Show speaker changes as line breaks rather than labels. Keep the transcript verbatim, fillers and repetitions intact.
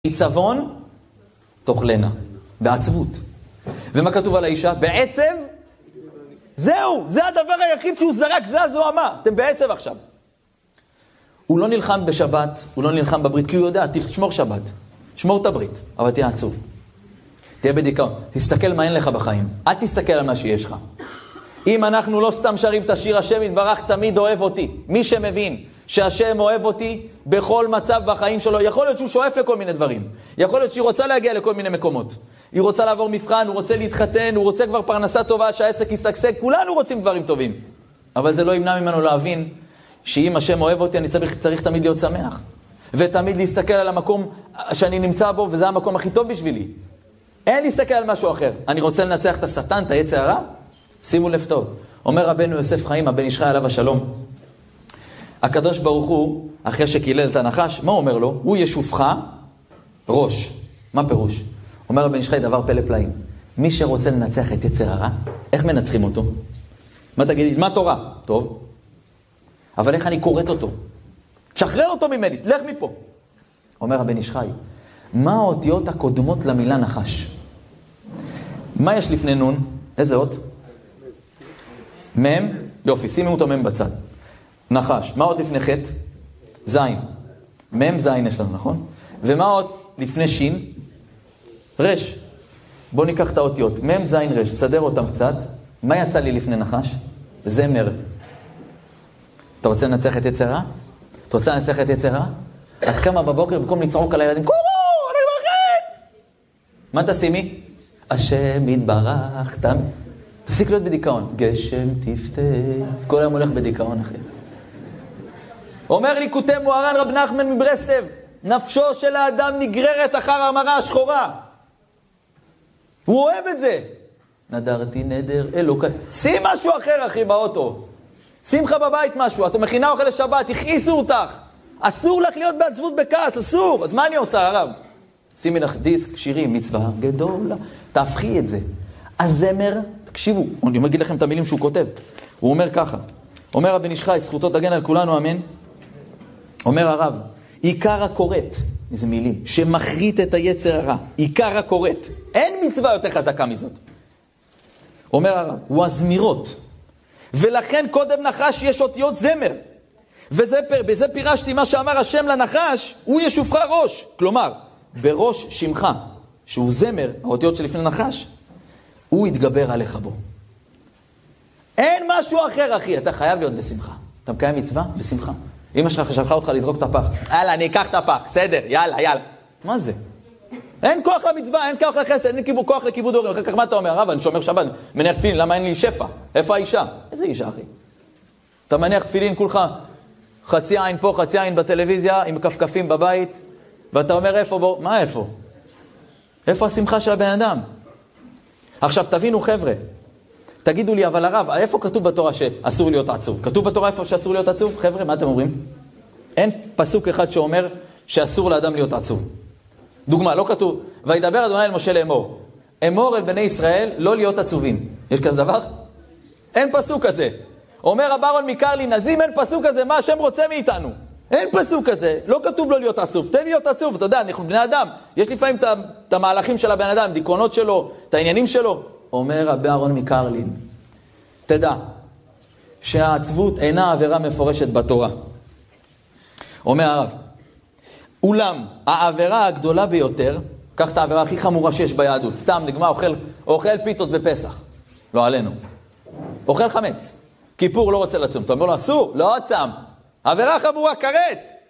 עיצבון תאכלנה, בעצבות. ומה כתוב על האישה? בעצב? זהו, זה הדבר היחיד שהוא זרק, זה הזוהמה. אתם בעצב עכשיו. הוא לא נלחם בשבת, הוא לא נלחם בברית, כי הוא יודע, תשמור שבת, שמור את הברית, אבל תהיה עצוב. תהיה בדיכאון, תסתכל מה אין לך בחיים, אל תסתכל על מה שיש לך. אם אנחנו לא סתם שרים את השיר השם יתברך תמיד אוהב אותי, מי שמבין שהשם אוהב אותי בכל מצב בחיים שלו, יכול להיות שהוא שואף לכל מיני דברים, יכול להיות שהיא רוצה להגיע לכל מיני מקומות, היא רוצה לעבור מבחן, הוא רוצה להתחתן, הוא רוצה כבר פרנסה טובה, שהעסק יסגשג, כולנו רוצים דברים טובים, אבל זה לא ימנע ממנו להבין שאם השם אוהב אותי אני צריך, צריך תמיד להיות שמח, ותמיד להסתכל על המקום שאני נמצא בו, וזה המקום הכי טוב בשבילי. אין להסתכל על משהו אחר. אני רוצה לנצח את השטן, את היצר הרע? שימו לב טוב. אומר רבנו יוסף חיים, הבן איש חי עליו השלום. הקדוש ברוך הוא, אחרי שקילל את הנחש, מה הוא אומר לו? הוא ישופך ראש. מה פירוש? אומר הבן איש חי דבר פלא פלאים. מי שרוצה לנצח את יצר הרע, איך מנצחים אותו? מה תגידי? מה תורה? טוב. אבל איך אני קוראת אותו? שחרר אותו ממני, לך מפה. אומר הבן איש חי, מה האותיות הקודמות למילה נחש? מה יש לפני נון? איזה אות? מם? יופי, שימו אותו מם בצד. נחש. מה עוד לפני חטא? זין. מם זין יש לנו, נכון? ומה עוד לפני שין? רש. בואו ניקח את האותיות. מם זין רש, סדר אותם קצת. מה יצא לי לפני נחש? זמר. אתה רוצה לנצח את יצר הרע? אתה רוצה לנצח את יצר הרע? את קמה בבוקר במקום לצעוק על הילדים, קורו, אני מפחד! מה תשימי? השם יתברך, תפסיק להיות בדיכאון. גשם תפתה. כל היום הולך בדיכאון אחר. אומר לי כותב מוהר"ן רב נחמן מברסלב, נפשו של האדם נגררת אחר המראה השחורה. הוא אוהב את זה. נדרתי נדר אלוקי. שים משהו אחר אחי באוטו. שים לך בבית משהו, אתה מכינה אוכל לשבת, הכעיסו אותך. אסור לך להיות בעצבות בכעס, אסור. אז מה אני עושה הרב? שימי לך דיסק, שירים, מצווה גדולה. תהפכי את זה. הזמר, תקשיבו, אני אומר לכם את המילים שהוא כותב. הוא אומר ככה, אומר הבן איש חי, זכותו תגן על כולנו, אמן. אומר הרב, עיקר הקוראת, איזה מילים, שמחריט את היצר הרע, עיקר הקוראת. אין מצווה יותר חזקה מזאת. אומר הרב, הוא הזמירות. ולכן קודם נחש יש אותיות זמר. וזה, בזה פירשתי מה שאמר השם לנחש, הוא ישופך ראש. כלומר, בראש שמך, שהוא זמר, האותיות שלפני נחש, הוא יתגבר עליך בו. אין משהו אחר, אחי. אתה חייב להיות בשמחה. אתה מקיים מצווה? בשמחה. אמא שלך שלחה אותך לזרוק את הפח. יאללה, אני אקח את הפח. בסדר, יאללה, יאללה. מה זה? אין כוח למצווה, אין כוח לחסד, אין כוח לכיבוד הורים. אחר כך מה אתה אומר? רב, אני שומר שבת, מניח תפילין, למה אין לי שפע? איפה האישה? איזה אישה, אחי? אתה מניח תפילין כולך חצי עין פה, חצי עין בטלוויזיה, עם כפכפים בבית, ואתה אומר איפה בו? מה איפה? איפה השמחה של הבן אדם? עכשיו תבינו חבר'ה, תגידו לי, אבל הרב, איפה כתוב בתורה שאסור להיות עצוב? כתוב בתורה איפה שאסור להיות עצוב? חבר'ה, מה אתם אומרים? אין פסוק אחד שאומר שאסור לאדם להיות עצוב. דוגמה, לא כתוב, וידבר אדוני אל משה לאמור, אמור אל בני ישראל לא להיות עצובים. יש כזה דבר? אין פסוק כזה. אומר רב אהרון מקרלין, אז אם אין פסוק כזה, מה השם רוצה מאיתנו? אין פסוק כזה, לא כתוב לא להיות עצוב, תן להיות עצוב, אתה יודע, אנחנו בני אדם, יש לפעמים את המהלכים של הבן אדם, דיכאונות שלו, את העניינים שלו. אומר רב אהרון מקרלין, תדע, שהעצבות אינה עבירה מפורשת בתורה. אומר הרב, אולם, העבירה הגדולה ביותר, קח את העבירה הכי חמורה שיש ביהדות, סתם נגמר, אוכל, אוכל פיתות בפסח, לא עלינו, אוכל חמץ, כיפור לא רוצה לצום, אתה אומר לו, אסור, לא צם, עבירה חמורה, כרת,